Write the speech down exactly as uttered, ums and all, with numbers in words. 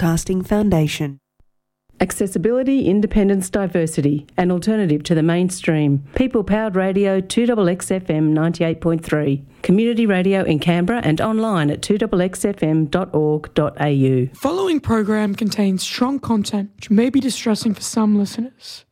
Broadcasting Foundation. Accessibility, independence, diversity, an alternative to the mainstream. People-powered radio, two X X F M ninety-eight point three. Community radio in Canberra and online at two x x f m dot org dot a u. Following program contains strong content which may be distressing for some listeners.